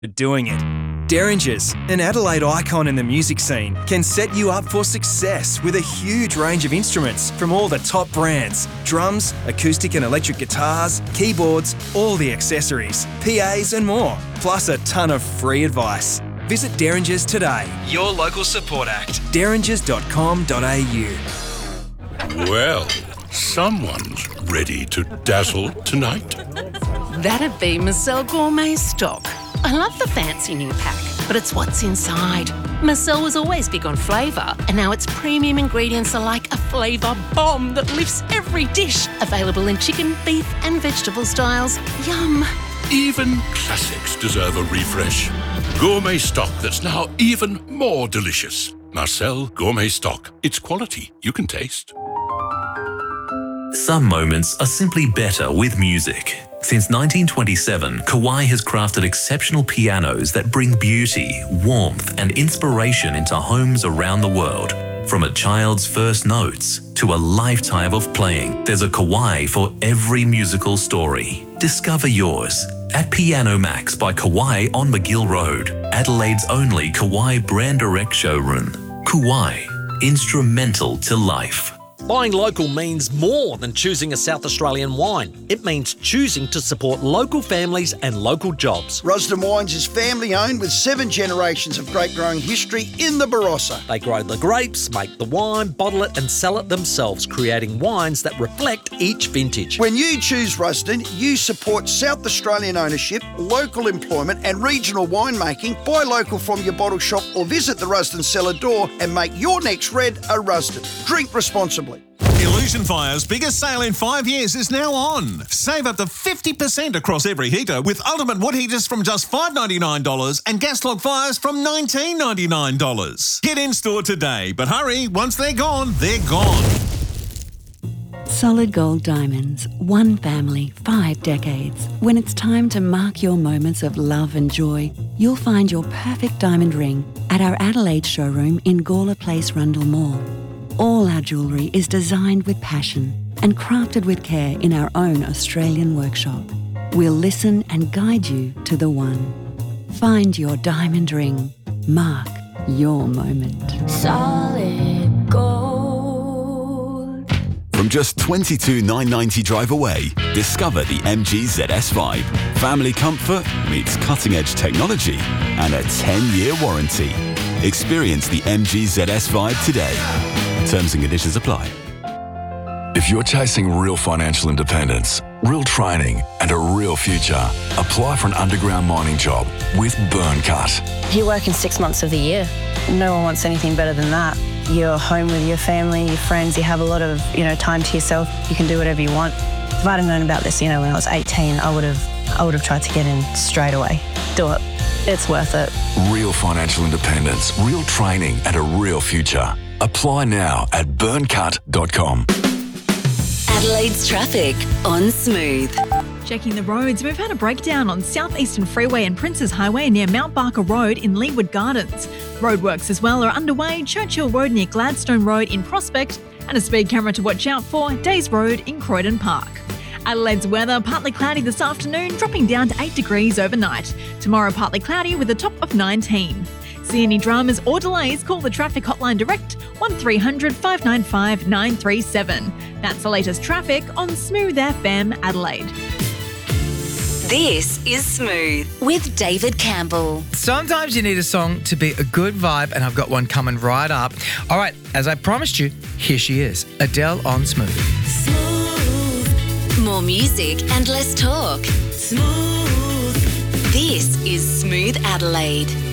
Doing it. Derringers, an Adelaide icon in the music scene, can set you up for success with a huge range of instruments from all the top brands. Drums, acoustic and electric guitars, keyboards, all the accessories, PAs and more, plus a ton of free advice. Visit Derringers today, your local support act, derringers.com.au. Well, someone's ready to dazzle tonight. That'd be Marcel Gourmet Stock. I love the fancy new pack, but it's what's inside. Marcel was always big on flavour, and now its premium ingredients are like a flavour bomb that lifts every dish. Available in chicken, beef and vegetable styles. Yum! Even classics deserve a refresh. Gourmet stock that's now even more delicious. Marcel Gourmet Stock. It's quality you can taste. Some moments are simply better with music. Since 1927, Kawai has crafted exceptional pianos that bring beauty, warmth and inspiration into homes around the world. From a child's first notes to a lifetime of playing, there's a Kawai for every musical story. Discover yours at Piano Max by Kawai on McGill Road, Adelaide's only Kawai brand direct showroom. Kawai, instrumental to life. Buying local means more than choosing a South Australian wine. It means choosing to support local families and local jobs. Rusden Wines is family owned with 7 generations of grape growing history in the Barossa. They grow the grapes, make the wine, bottle it and sell it themselves, creating wines that reflect each vintage. When you choose Rusden, you support South Australian ownership, local employment and regional winemaking. Buy local from your bottle shop or visit the Rusden cellar door and make your next red a Rusden. Drink responsibly. Illusion Fire's biggest sale in 5 years is now on. Save up to 50% across every heater with ultimate wood heaters from just $5.99 and gas log fires from $19.99. Get in store today, but hurry, once they're gone, they're gone. Solid Gold Diamonds, one family, 5 decades. When it's time to mark your moments of love and joy, you'll find your perfect diamond ring at our Adelaide showroom in Gawler Place, Rundle Mall. All our jewellery is designed with passion and crafted with care in our own Australian workshop. We'll listen and guide you to the one. Find your diamond ring. Mark your moment. Solid Gold. From just $22,990 drive away, discover the MG ZS5. Family comfort meets cutting-edge technology and a 10-year warranty. Experience the MG ZS5 today. Terms and conditions apply. If you're chasing real financial independence, real training and a real future, apply for an underground mining job with Burncut. You're working 6 months of the year. No one wants anything better than that. You're home with your family, your friends, you have a lot of, time to yourself. You can do whatever you want. If I'd have known about this, when I was 18, I would have tried to get in straight away. Do it. It's worth it. Real financial independence, real training and a real future. Apply now at burncut.com. Adelaide's traffic on Smooth. Checking the roads, we've had a breakdown on South Eastern Freeway and Princes Highway near Mount Barker Road in Leewood Gardens. Roadworks as well are underway, Churchill Road near Gladstone Road in Prospect, and a speed camera to watch out for, Days Road in Croydon Park. Adelaide's weather, partly cloudy this afternoon, dropping down to 8 degrees overnight. Tomorrow, partly cloudy with a top of 19. See any dramas or delays, call the traffic hotline direct 1300 595 937. That's the latest traffic on Smooth FM Adelaide. This is Smooth with David Campbell. Sometimes you need a song to be a good vibe, and I've got one coming right up. All right, as I promised you, here she is, Adele on Smooth. Smooth. More music and less talk. Smooth. This is Smooth Adelaide.